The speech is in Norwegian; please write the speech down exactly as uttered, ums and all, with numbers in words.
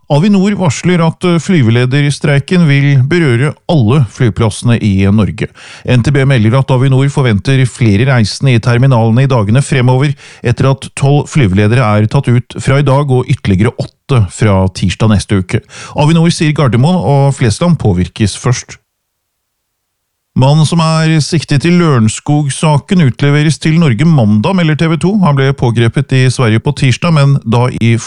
Avinor varsler at flyvelederstreiken vil berøre alle flyplassene i Norge. N T B melder at Avinor forventer flere reisende i terminalene i dagene fremover, etter at tolv flyveledere er tatt ut fra i dag og ytterligere åtte fra tirsdag neste uke. Avinor sier Gardermoen og Flesland påvirkes først. Mannen som er siktet i Lørenskog-saken utleveres til Norge mandag, melder T V to. Han ble pågrepet i Sverige på tirsdag, men da i